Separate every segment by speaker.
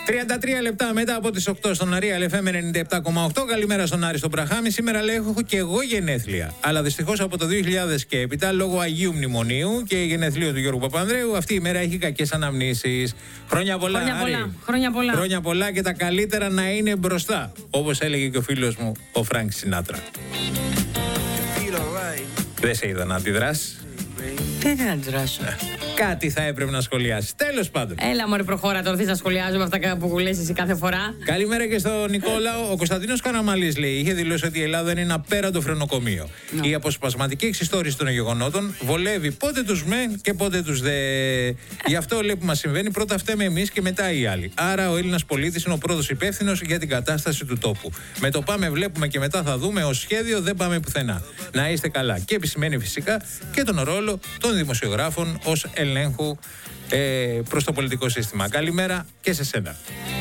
Speaker 1: 33 λεπτά μετά από τις 8 στον Real FM 97,8. Καλημέρα στον Άρη στον Πραχάμι. Σήμερα λέω έχω και εγώ γενέθλια. Αλλά δυστυχώς από το 2000 και έπειτα, λόγω Αγίου Μνημονίου και γενεθλίου του Γιώργου Παπανδρέου, αυτή η μέρα έχει κακές αναμνήσεις. Χρόνια πολλά, Άρη. Χρόνια πολλά και τα καλύτερα να είναι μπροστά. Όπως έλεγε και ο φίλος μου, ο Φρανκ Σινάτρα. Δεν σε είδα να αντιδράσεις.
Speaker 2: Τι να αντιδράσω.
Speaker 1: Κάτι θα έπρεπε να σχολιάσει. Τέλος πάντων.
Speaker 2: Έλα, μωρέ, προχώρα τώρα. Να σχολιάζουμε αυτά που λες εσύ κάθε φορά.
Speaker 1: Καλημέρα και στον Νικόλαο. Ο Κωνσταντίνος Καραμαλής λέει: είχε δηλώσει ότι η Ελλάδα είναι ένα απέραντο φρενοκομείο. Η αποσπασματική εξιστόρηση των γεγονότων βολεύει πότε τους μεν και πότε τους δε. Γι' αυτό λέει που μας συμβαίνει, πρώτα φταίμε εμείς και μετά οι άλλοι. Άρα ο Έλληνας πολίτης είναι ο πρώτος υπεύθυνος για την κατάσταση του τόπου. Με το πάμε, βλέπουμε και μετά θα δούμε ως σχέδιο δεν πάμε πουθενά. Να είστε καλά. Και επισημαίνει φυσικά και τον ρόλο των δημοσιογράφων ως ελέγχου προς το πολιτικό σύστημα. Καλημέρα και σε σένα.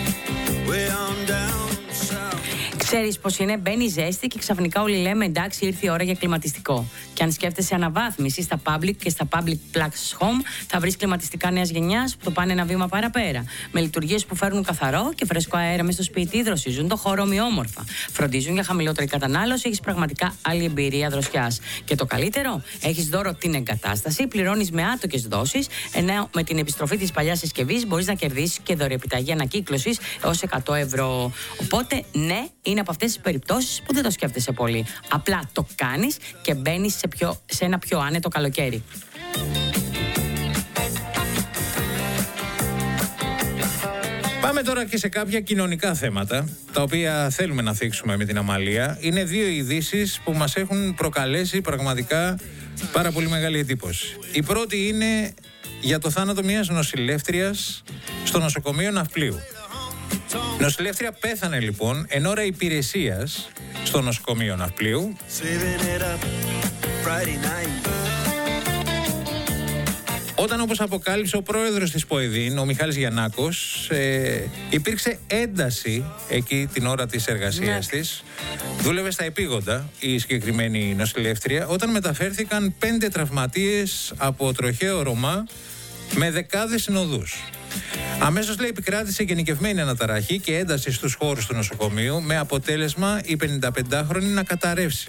Speaker 2: Ξέρεις πως είναι, μπαίνει ζέστη και ξαφνικά όλοι λέμε εντάξει, ήρθε η ώρα για κλιματιστικό. Και αν σκέφτεσαι αναβάθμιση στα public και στα public plus home, θα βρεις κλιματιστικά νέας γενιάς που το πάνε ένα βήμα παραπέρα. Με λειτουργίες που φέρνουν καθαρό και φρέσκο αέρα μες στο σπίτι, δροσίζουν το χώρο ομοιόμορφα. Φροντίζουν για χαμηλότερη κατανάλωση, έχεις πραγματικά άλλη εμπειρία δροσιάς. Και το καλύτερο, έχεις δώρο την εγκατάσταση, πληρώνεις με άτοκες δόσεις, ενώ με την επιστροφή της παλιάς συσκευής μπορείς να κερδίσεις και δωρεοεπιταγή ανακύκλωσης έως 100 ευρώ. Οπότε, ναι, είναι από αυτές τις περιπτώσεις που δεν το σκέφτεσαι πολύ. Απλά το κάνεις και μπαίνεις σε ένα πιο άνετο καλοκαίρι.
Speaker 1: Πάμε τώρα και σε κάποια κοινωνικά θέματα, τα οποία θέλουμε να θίξουμε με την Αμαλία. Είναι δύο ειδήσεις που μας έχουν προκαλέσει πραγματικά πάρα πολύ μεγάλη εντύπωση. Η πρώτη είναι για το θάνατο μιας νοσηλεύτριας στο νοσοκομείο Ναυπλίου. Νοσηλεύτρια πέθανε λοιπόν εν ώρα υπηρεσίας στο νοσοκομείο Ναυπλίου. Όταν, όπως αποκάλυψε ο πρόεδρος της ΠΟΕΔΗΝ, ο Μιχάλης Γιαννάκος, υπήρξε ένταση εκεί την ώρα της εργασίας της. Δούλευε στα επίγοντα η συγκεκριμένη νοσηλεύτρια, όταν μεταφέρθηκαν 5 τραυματίες από τροχαίο Ρωμά με δεκάδες συνοδούς. Αμέσως, λέει, επικράτησε γενικευμένη αναταραχή και ένταση στους χώρους του νοσοκομείου, με αποτέλεσμα η 55χρονη να καταρρεύσει.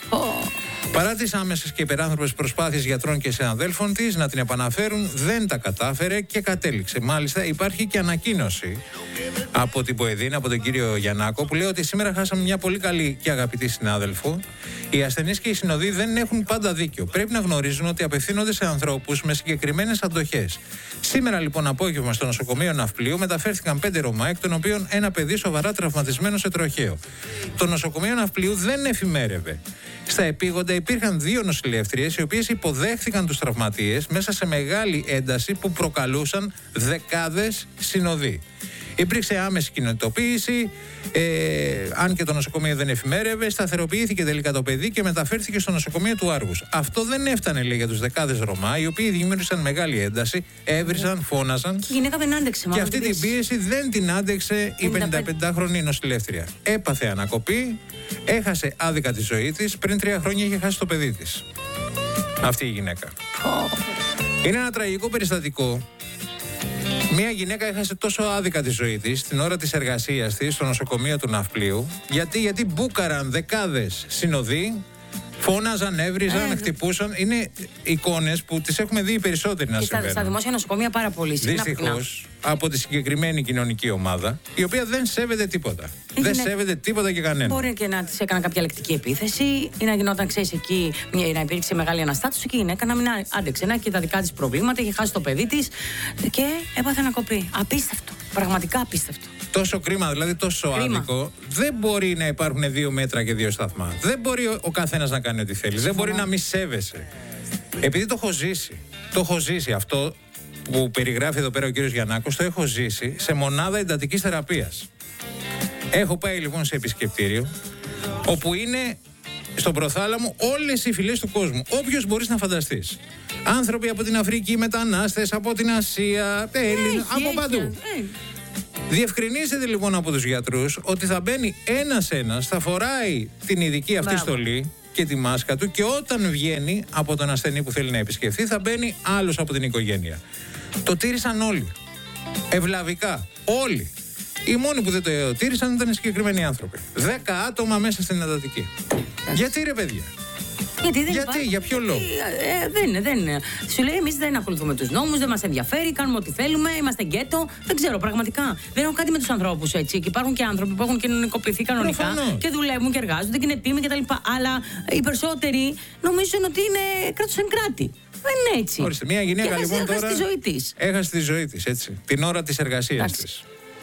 Speaker 1: Παρά τις άμεσες και υπεράνθρωπες προσπάθειες γιατρών και συναδέλφων της να την επαναφέρουν, δεν τα κατάφερε και κατέληξε. Μάλιστα, υπάρχει και ανακοίνωση από την ΠΟΕΔΗΝ, από τον κύριο Γιαννάκο, που λέει ότι σήμερα χάσαμε μια πολύ καλή και αγαπητή συνάδελφο. Οι ασθενείς και οι συνοδοί δεν έχουν πάντα δίκιο. Πρέπει να γνωρίζουν ότι απευθύνονται σε ανθρώπους με συγκεκριμένες αντοχές. Σήμερα, λοιπόν, απόγευμα στο νοσοκομείο Ναυπλίου μεταφέρθηκαν 5 Ρωμά, εκ των οποίων ένα παιδί σοβαρά τραυματισμένο σε τροχαίο. Το νοσοκομείο Ναυπλίου δεν εφημέρευε. Στα επίγοντα υπήρχαν 2 νοσηλεύτριες, οι οποίες υποδέχθηκαν τους τραυματίες μέσα σε μεγάλη ένταση που προκαλούσαν δεκάδες συνοδοί. Υπήρξε άμεση κοινοτοποίηση, αν και το νοσοκομείο δεν εφημέρευε, σταθεροποιήθηκε τελικά το παιδί και μεταφέρθηκε στο νοσοκομείο του Άργους. Αυτό δεν έφτανε, λέει, για τους δεκάδες Ρωμά, οι οποίοι δημιούργησαν μεγάλη ένταση, έβριζαν, φώναζαν. Και η
Speaker 2: γυναίκα δεν άντεξε, μάλλον.
Speaker 1: Και αυτή την πίεση δεν την άντεξε η 55χρονη νοσηλεύτρια. Έπαθε ανακοπή, έχασε άδικα τη ζωή της, πριν 3 χρόνια είχε χάσει το παιδί της. Αυτή η γυναίκα. Είναι ένα τραγικό περιστατικό. Μια γυναίκα έχασε τόσο άδικα τη ζωή της την ώρα της εργασίας της στο νοσοκομείο του Ναυπλίου. Γιατί μπούκαραν δεκάδες συνοδοί, φώναζαν, έβριζαν, χτυπούσαν. Είναι εικόνες που τις έχουμε δει οι περισσότεροι να συμβαίνουν.
Speaker 2: Στα δημόσια νοσοκομεία πάρα πολύ συχνά.
Speaker 1: Δυστυχώς, από τη συγκεκριμένη κοινωνική ομάδα, η οποία δεν σέβεται τίποτα. Δεν σέβεται τίποτα και κανένα.
Speaker 2: Μπορεί και να της έκανα κάποια λεκτική επίθεση ή να γινόταν, ξέρεις, εκεί να υπήρξε μεγάλη αναστάτωση και η γυναίκα να μην άντεξε. Να και τα δικά της προβλήματα, είχε χάσει το παιδί της και έπαθε ανακοπή. Απίστευτο. Πραγματικά απίστευτο.
Speaker 1: Τόσο κρίμα, δηλαδή τόσο άδικο. Δεν μπορεί να υπάρχουν 2 μέτρα και 2 σταθμά. Δεν μπορεί ο καθένας να κάνει ό,τι θέλει. Δεν μπορεί να μη σέβεσαι. Επειδή το έχω ζήσει αυτό που περιγράφει εδώ πέρα ο κύριος Γιαννάκος, το έχω ζήσει σε μονάδα εντατικής θεραπείας. Έχω πάει λοιπόν σε επισκεπτήριο, όπου είναι στον προθάλαμο όλες οι φυλές του κόσμου. Όποιος μπορείς να φανταστείς. Άνθρωποι από την Αφρική, μετανάστες, από την Ασία, Έλληνες, από παντού. Διευκρινίζεται λοιπόν από τους γιατρούς ότι θα μπαίνει ένας-ένας, θα φοράει την ειδική αυτή στολή και τη μάσκα του και όταν βγαίνει από τον ασθενή που θέλει να επισκεφθεί θα μπαίνει άλλος από την οικογένεια. Το τήρησαν όλοι. Ευλαβικά. Όλοι. Οι μόνοι που δεν το τήρησαν ήταν οι συγκεκριμένοι άνθρωποι. 10 άτομα μέσα στην εντατική. Γιατί ρε παιδιά? Γιατί, για ποιο λόγο?
Speaker 2: Δεν. Σου λέει, εμείς δεν ακολουθούμε τους νόμους, δεν μας ενδιαφέρει, κάνουμε ό,τι θέλουμε, είμαστε γκέτο. Δεν ξέρω, πραγματικά. Δεν έχω κάτι με τους ανθρώπους έτσι. Και υπάρχουν και άνθρωποι που έχουν κοινωνικοποιηθεί κανονικά και δουλεύουν και εργάζονται και είναι τίμοι κτλ. Αλλά οι περισσότεροι νομίζουν ότι είναι κράτος εν κράτη. Δεν είναι έτσι.
Speaker 1: Ορίστε, μια γυναίκα λοιπόν τώρα
Speaker 2: έχασε τη ζωή της.
Speaker 1: Έχασε τη ζωή της, έτσι. Την ώρα της εργασίας της.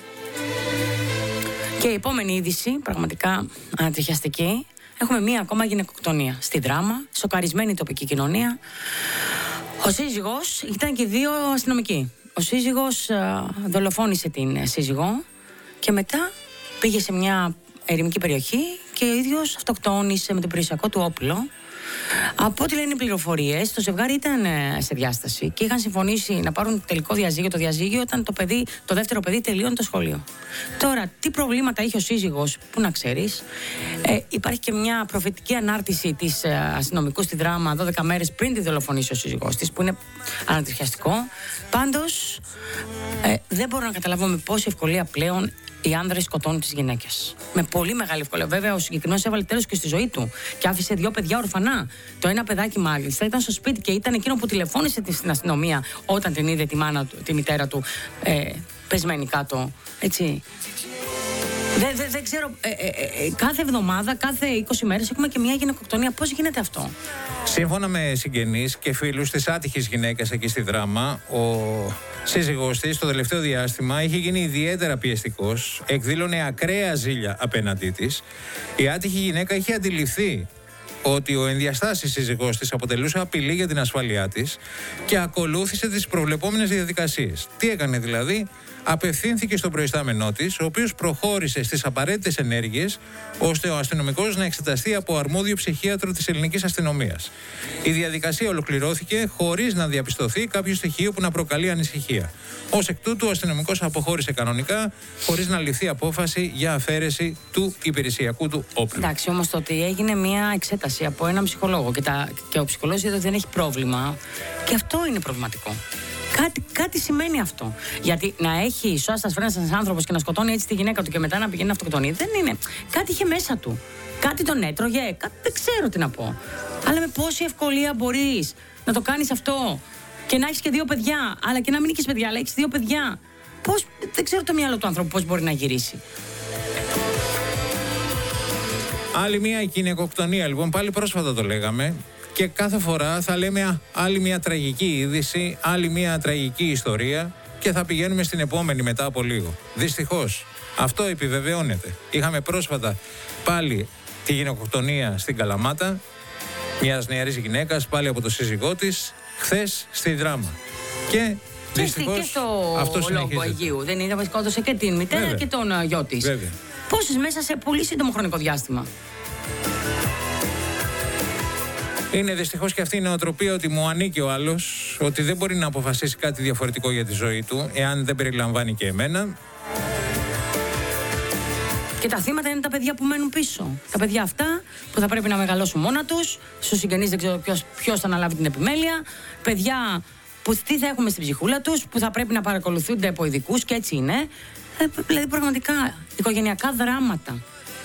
Speaker 2: Και η επόμενη είδηση, πραγματικά ανατριχιαστική. Έχουμε μία ακόμα γυναικοκτονία στη Δράμα, σοκαρισμένη τοπική κοινωνία. Ο σύζυγος, ήταν και 2 αστυνομικοί. Ο σύζυγος δολοφόνησε την σύζυγό και μετά πήγε σε μια ερημική περιοχή και ο ίδιος αυτοκτόνησε με το περιουσιακό του όπλο. Από ό,τι λένε οι πληροφορίες, το ζευγάρι ήταν σε διάσταση και είχαν συμφωνήσει να πάρουν τελικό διαζύγιο. Το διαζύγιο όταν το δεύτερο παιδί τελείωνε το σχολείο. Τώρα, τι προβλήματα είχε ο σύζυγος, πού να ξέρεις. Υπάρχει και μια προφητική ανάρτηση της αστυνομικού στη Δράμα 12 μέρες πριν τη δολοφονήσει ο σύζυγός της, που είναι ανατριχιαστικό. Πάντως, δεν μπορώ να καταλάβω με πόση ευκολία πλέον οι άνδρες σκοτώνουν τις γυναίκες. Με πολύ μεγάλη ευκολία. Βέβαια, ο συγκεκριμένος έβαλε τέλος και στη ζωή του και άφησε 2 παιδιά ορφανά. Το ένα παιδάκι, μάλιστα, ήταν στο σπίτι και ήταν εκείνο που τηλεφώνησε στην αστυνομία όταν την είδε τη μητέρα του πεσμένη κάτω. Έτσι. Δεν ξέρω. Κάθε εβδομάδα, κάθε 20 μέρες έχουμε και μια γυναικοκτονία. Πώς γίνεται αυτό?
Speaker 1: Σύμφωνα με συγγενείς και φίλους της άτυχης γυναίκας εκεί στη Δράμα, ο σύζυγός της το τελευταίο διάστημα είχε γίνει ιδιαίτερα πιεστικός, εκδήλωνε ακραία ζήλια απέναντί της. Η άτυχη γυναίκα είχε αντιληφθεί ότι ο ενδιαστάσης σύζυγός της αποτελούσε απειλή για την ασφάλειά της και ακολούθησε τις προβλεπόμενες διαδικασίες. Τι έκανε δηλαδή? Απευθύνθηκε στον προϊστάμενό της, ο οποίος προχώρησε στις απαραίτητες ενέργειες ώστε ο αστυνομικός να εξεταστεί από αρμόδιο ψυχίατρο της ελληνικής αστυνομίας. Η διαδικασία ολοκληρώθηκε χωρίς να διαπιστωθεί κάποιο στοιχείο που να προκαλεί ανησυχία. Ως εκ τούτου, ο αστυνομικός αποχώρησε κανονικά, χωρίς να ληφθεί απόφαση για αφαίρεση του υπηρεσιακού του όπλου.
Speaker 2: Εντάξει, όμως το ότι έγινε μια εξέταση από έναν ψυχολόγο και ο ψυχολόγος είδε ότι δεν έχει πρόβλημα, και αυτό είναι προβληματικό. Κάτι σημαίνει αυτό. Γιατί να έχει σώστας φρένας ένας άνθρωπος και να σκοτώνει έτσι τη γυναίκα του και μετά να πηγαίνει να αυτοκτονεί, δεν είναι. Κάτι είχε μέσα του. Κάτι τον έτρωγε. Δεν ξέρω τι να πω. Αλλά με πόση ευκολία μπορείς να το κάνεις αυτό και να έχεις και 2 παιδιά, αλλά και να μην έχεις παιδιά, αλλά έχεις 2 παιδιά. Πώς, δεν ξέρω το μυαλό του ανθρώπου πώς μπορεί να γυρίσει.
Speaker 1: Άλλη μια γυναικοκτονία, λοιπόν, πάλι πρόσφατα το λέγαμε. Και κάθε φορά θα λέμε άλλη μια τραγική είδηση, άλλη μια τραγική ιστορία και θα πηγαίνουμε στην επόμενη μετά από λίγο. Δυστυχώς, αυτό επιβεβαιώνεται. Είχαμε πρόσφατα πάλι τη γυναικοκτονία στην Καλαμάτα, μιας νεαρής γυναίκας, πάλι από το σύζυγό της, χθες στη Δράμα. Και δυστυχώς
Speaker 2: και στο Λόγο Αιγείου. Δεν είναι, σκότωσε και την μητέρα και τον γιο της. Πόσες μέσα σε πολύ σύντομο χρονικό διάστημα.
Speaker 1: Είναι δυστυχώς και αυτή η νοοτροπία ότι μου ανήκει ο άλλος, ότι δεν μπορεί να αποφασίσει κάτι διαφορετικό για τη ζωή του, εάν δεν περιλαμβάνει και εμένα.
Speaker 2: Και τα θύματα είναι τα παιδιά που μένουν πίσω. Τα παιδιά αυτά που θα πρέπει να μεγαλώσουν μόνα τους, στους συγγενείς δεν ξέρω ποιος θα αναλάβει την επιμέλεια. Παιδιά που τι θα έχουμε στην ψυχούλα τους, που θα πρέπει να παρακολουθούνται από ειδικούς και έτσι είναι. Δηλαδή πραγματικά οικογενειακά δράματα.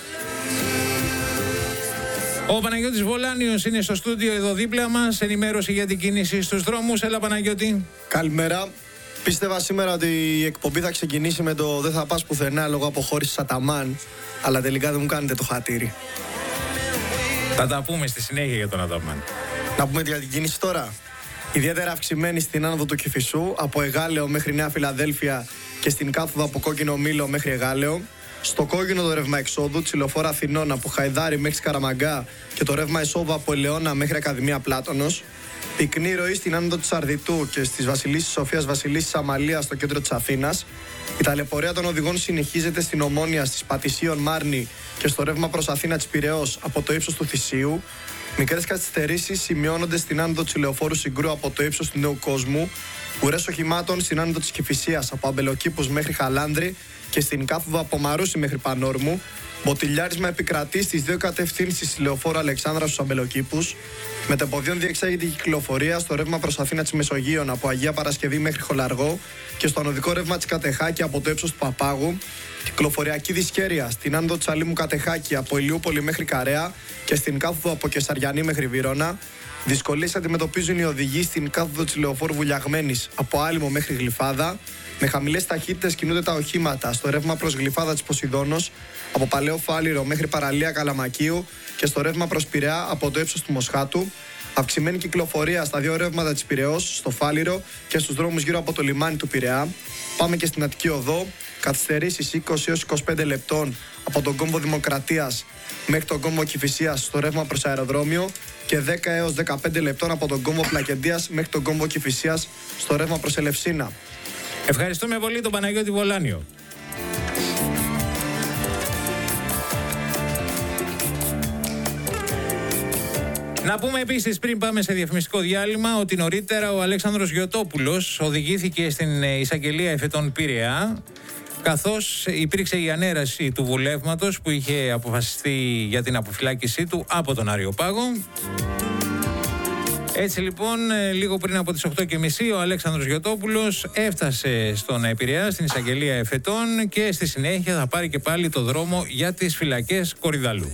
Speaker 1: Ο Παναγιώτης Βολάνιος είναι στο στούντιο εδώ δίπλα μας. Ενημέρωση για την κίνηση στους δρόμους. Έλα Παναγιώτη.
Speaker 3: Καλημέρα. Πίστευα σήμερα ότι η εκπομπή θα ξεκινήσει με το «Δεν θα πας πουθενά» λόγω αποχώρησης Αταμάν, αλλά τελικά δεν μου κάνετε το χατήρι.
Speaker 1: Θα τα πούμε στη συνέχεια για τον Αταμάν.
Speaker 3: Να πούμε για την κίνηση τώρα. Ιδιαίτερα αυξημένη στην άνοδο του Κηφισού, από Εγάλεο μέχρι Νέα Φιλαδέλφια και στην κάθοδο από Κόκκινο Μήλο μέχρι Εγάλεο. Στο κόκκινο το ρεύμα εξόδου, Τσιλοφόρα Αθηνών από Χαϊδάρι μέχρι Σκαραμαγκά και το ρεύμα εισόδου από Ελαιώνα μέχρι Ακαδημία Πλάτωνος. Πυκνή ροή στην άνοδο της Αρδιτού και στις Βασιλίσσης Σοφίας Βασιλίσσης Αμαλίας στο κέντρο της Αθήνας. Η ταλαιπωρία των οδηγών συνεχίζεται στην Ομόνια, στις Πατησίων Μάρνη και στο ρεύμα προς Αθήνα της Πειραιώς από το ύψος του Θησίου. Μικρές καθυστερήσεις σημειώνονται στην άνοδο της Λεωφόρου Συγκρού από το ύψος του Νέου Κόσμου. Ουρές οχημάτων στην άνοδο της Κηφισίας από Αμπελοκήπους μέχρι Χαλάνδρη και στην κάθοδο από Μαρούσι μέχρι Πανόρμου. Μποτιλιάρισμα επικρατεί στις δύο κατευθύνσεις λεωφόρου Αλεξάνδρα στους Αμπελοκήπους. Μετεποδίων διεξάγεται η κυκλοφορία στο ρεύμα προς Αθήνα της Μεσογείων από Αγία Παρασκευή μέχρι Χολαργό και στο ανωδικό ρεύμα της Κατεχάκη από το ύψος του Παπάγου. Κυκλοφοριακή δυσχέρεια στην άνοδο της Αλήμου Κατεχάκη από Ηλιούπολη μέχρι Καρέα και στην κάθοδο από Κεσαριανή μέχρι Βύρωνα. Δυσκολίες αντιμετωπίζουν οι οδηγοί στην κάθοδο της λεωφόρου Βουλιαγμένης από Άλυμο μέχρι Γλυφάδα. Με χαμηλές ταχύτητες κινούνται τα οχήματα στο ρεύμα προς Γλυφάδα της Ποσειδώνος από Παλαιό Φάληρο μέχρι Παραλία Καλαμακίου και στο ρεύμα προς Πειραιά από το ύψος του Μοσχάτου. Αυξημένη κυκλοφορία στα δύο ρεύματα της Πειραιώς, στο Φάληρο και στους δρόμους γύρω από το λιμάνι του Πειραιά. Πάμε και στην Αττική Οδό. Καθυστερήσεις 20 έως 25 λεπτών από τον κόμβο Δημοκρατίας μέχρι τον κόμβο Κηφισίας στο ρεύμα προς αεροδρόμιο και 10 έως 15 λεπτών από τον κόμβο Πλακεντίας μέχρι τον κόμβο Κηφισίας στο ρεύμα προς Ελευσίνα.
Speaker 1: Ευχαριστούμε πολύ τον Παναγιώτη Βολάνιο. Να πούμε επίσης πριν πάμε σε διαφημιστικό διάλειμμα ότι νωρίτερα ο Αλέξανδρος Γιωτόπουλος οδηγήθηκε στην εισαγγελία εφετών Πειραιά, καθώς υπήρξε η ανέραση του βουλεύματος που είχε αποφασιστεί για την αποφυλάκησή του από τον Αριοπάγο. Έτσι λοιπόν, λίγο πριν από τις 8:30 ο Αλέξανδρος Γιωτόπουλος έφτασε στον Πειραιά, στην εισαγγελία εφετών και στη συνέχεια θα πάρει και πάλι το δρόμο για τις φυλακές Κορυδαλού.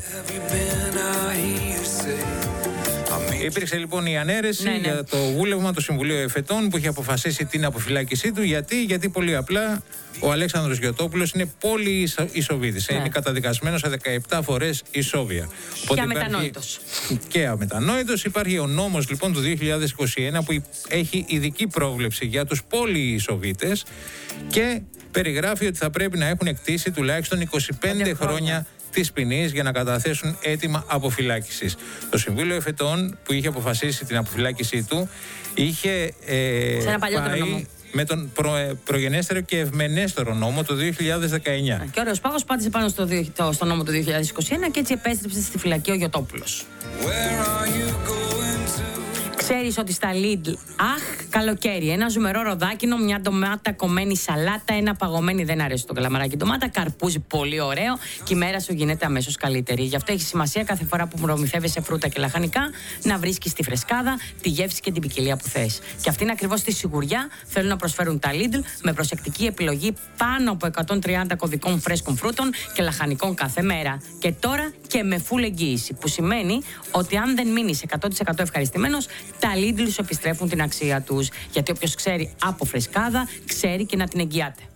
Speaker 1: Υπήρξε λοιπόν η ανέρεση για το βούλευμα του Συμβουλίου Εφετών που είχε αποφασίσει την αποφυλάκησή του. Γιατί πολύ απλά ο Αλέξανδρος Γιωτόπουλος είναι πολύ ισοβίδης. Είναι καταδικασμένος σε 17 φορές ισόβια.
Speaker 2: Και αμετανόητος.
Speaker 1: Και αμετανόητος. Υπάρχει ο νόμος λοιπόν του 2021 που έχει ειδική πρόβλεψη για τους πολυισοβίτες και περιγράφει ότι θα πρέπει να έχουν εκτίσει τουλάχιστον 25 χρόνια της ποινής για να καταθέσουν αίτημα αποφυλάκησης. Το Συμβούλιο Εφετών που είχε αποφασίσει την αποφυλάκησή του είχε πάει με τον προγενέστερο και ευμενέστερο νόμο του 2019.
Speaker 2: Και ο Ωρέος Πάγος πάτησε πάνω στο νόμο του 2021 και έτσι επέστρεψε στη φυλακή ο Γιωτόπουλος. Ξέρεις ότι στα Lidl, καλοκαίρι, ένα ζουμερό ροδάκινο, μια ντομάτα κομμένη σαλάτα, ένα παγωμένη, δεν αρέσει το καλαμαράκι ντομάτα, καρπούζι πολύ ωραίο και η μέρα σου γίνεται αμέσως καλύτερη. Γι' αυτό έχει σημασία κάθε φορά που προμηθεύεσαι φρούτα και λαχανικά να βρίσκεις τη φρεσκάδα, τη γεύση και την ποικιλία που θες. Και αυτήν ακριβώς τη σιγουριά θέλουν να προσφέρουν τα Lidl με προσεκτική επιλογή πάνω από 130 κωδικών φρέσκων φρούτων και λαχανικών κάθε μέρα. Και τώρα και με full εγγύηση, που σημαίνει ότι αν δεν μείνεις 100% ευχαριστημένος, τα Lidl σου επιστρέφουν την αξία τους. Γιατί όποιος ξέρει από φρεσκάδα, ξέρει και να την εγγυάται.